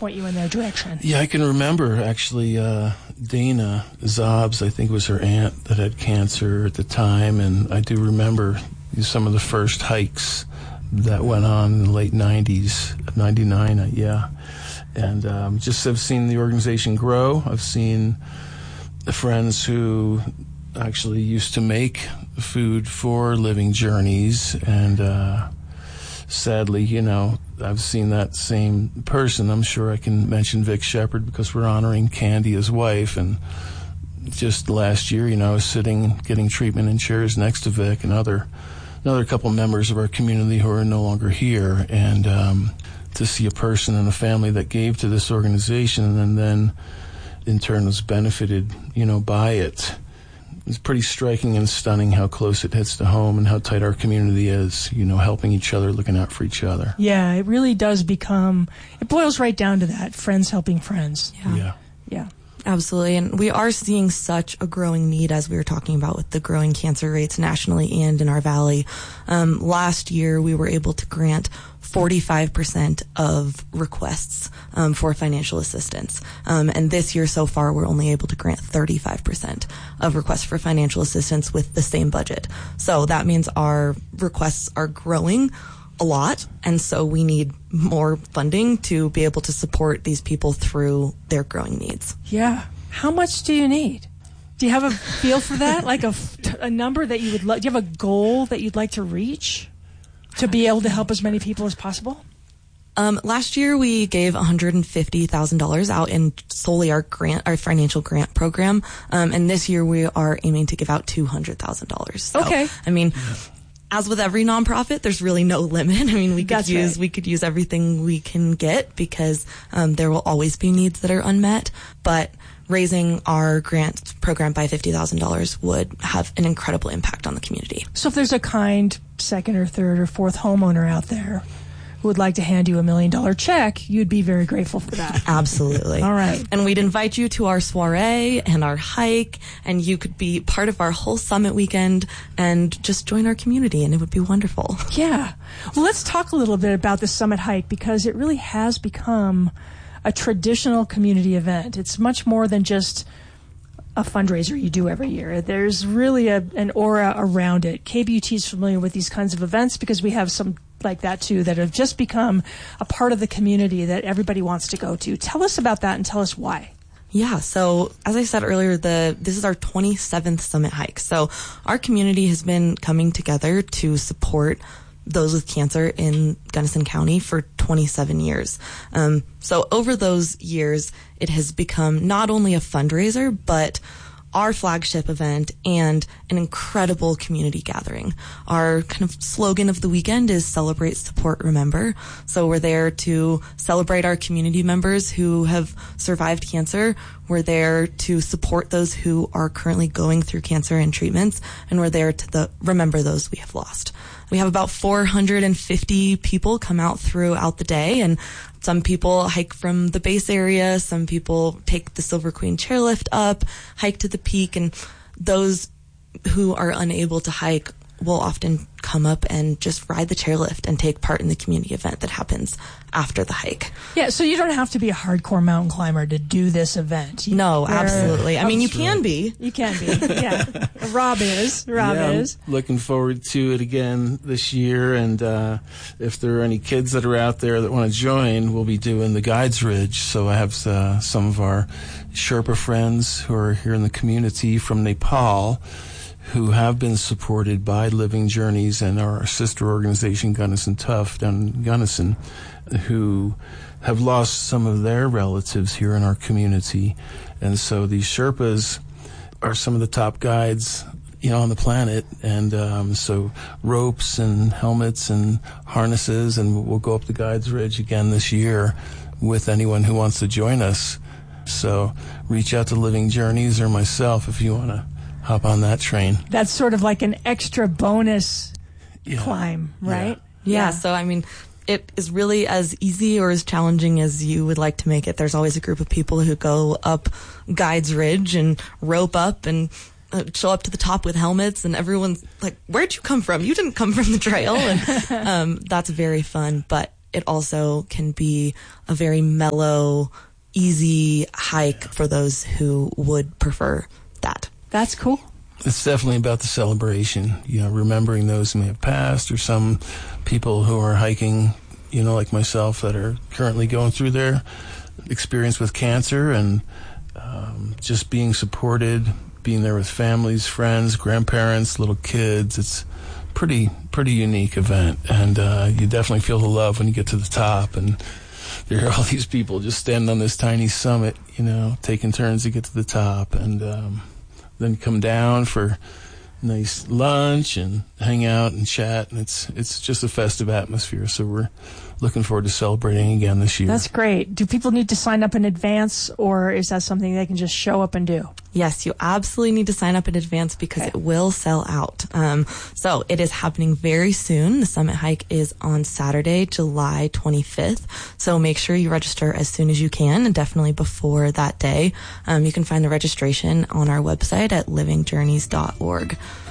point you in their direction. Yeah, I can remember actually Dana Zobbs, I think was her aunt that had cancer at the time, and I do remember some of the first hikes that went on in the late 90s, 99, yeah. And just have seen the organization grow. I've seen friends who actually used to make food for Living Journeys, and sadly, I've seen that same person. I'm sure I can mention Vic Shepard because we're honoring Candy, his wife, and just last year, I was sitting getting treatment in chairs next to Vic and another couple members of our community who are no longer here, and to see a person and a family that gave to this organization and then in turn was benefited, by it. It's pretty striking and stunning how close it hits to home and how tight our community is, helping each other, looking out for each other. Yeah, it really does it boils right down to that, friends helping friends. Yeah. Absolutely. And we are seeing such a growing need, as we were talking about, with the growing cancer rates nationally and in our valley. Last year, we were able to grant 45% of requests for financial assistance. And this year so far, we're only able to grant 35% of requests for financial assistance with the same budget. So that means our requests are growing a lot, and so we need more funding to be able to support these people through their growing needs. Yeah. How much do you need? Do you have a feel for that? Like a number that you would like? Do you have a goal that you'd like to reach to be able to help as many people as possible? Last year we gave $150,000 out in solely our financial grant program. And this year we are aiming to give out $200,000. So, okay. I mean, as with every nonprofit, there's really no limit. I mean, we could use everything we can get because there will always be needs that are unmet. But raising our grant program by $50,000 would have an incredible impact on the community. So if there's a kind second or third or fourth homeowner out there who would like to hand you $1 million check, you'd be very grateful for that. Absolutely. All right. And we'd invite you to our soiree and our hike, and you could be part of our whole summit weekend and just join our community, and it would be wonderful. Yeah. Well, let's talk a little bit about the summit hike, because it really has become a traditional community event. It's much more than just a fundraiser you do every year. There's really an aura around it. KBUT is familiar with these kinds of events because we have some like that too that have just become a part of the community that everybody wants to go to. Tell us about that and tell us why. Yeah, so as I said earlier, this is our 27th summit hike. So our community has been coming together to support those with cancer in Gunnison County for 27 years. So over those years, it has become not only a fundraiser, but our flagship event and an incredible community gathering. Our kind of slogan of the weekend is Celebrate, Support, Remember. So we're there to celebrate our community members who have survived cancer. We're there to support those who are currently going through cancer and treatments. And we're there to remember those we have lost. We have about 450 people come out throughout the day, and some people hike from the base area, some people take the Silver Queen chairlift up, hike to the peak, and those who are unable to hike will often come up and just ride the chairlift and take part in the community event that happens after the hike. Yeah, so you don't have to be a hardcore mountain climber to do this event. No, absolutely. I mean, you can be. You can be, yeah. Rob is. I'm looking forward to it again this year, and if there are any kids that are out there that want to join, we'll be doing the Guides Ridge. So I have some of our Sherpa friends who are here in the community from Nepal who have been supported by Living Journeys and our sister organization, Gunnison Tough, down in Gunnison, who have lost some of their relatives here in our community. And so these Sherpas are some of the top guides, on the planet. And so ropes and helmets and harnesses, and we'll go up the Guides Ridge again this year with anyone who wants to join us. So reach out to Living Journeys or myself if you want to hop on that train. That's sort of like an extra bonus climb, right? Yeah. So, I mean, it is really as easy or as challenging as you would like to make it. There's always a group of people who go up Guides Ridge and rope up and show up to the top with helmets, and everyone's like, where'd you come from? You didn't come from the trail. And that's very fun. But it also can be a very mellow, easy hike for those who would prefer that. That's cool. It's definitely about the celebration, remembering those who may have passed, or some people who are hiking, like myself, that are currently going through their experience with cancer, and just being supported, being there with families, friends, grandparents, little kids. It's pretty unique event, and you definitely feel the love when you get to the top, and there are all these people just standing on this tiny summit, taking turns to get to the top, and then come down for nice lunch and hang out and chat, and it's just a festive atmosphere. So we're looking forward to celebrating again this year. That's great. Do people need to sign up in advance, or is that something they can just show up and do? Yes, you absolutely need to sign up in advance because it will sell out. So it is happening very soon. The summit hike is on Saturday, July 25th. So make sure you register as soon as you can, and definitely before that day. You can find the registration on our website at livingjourneys.org.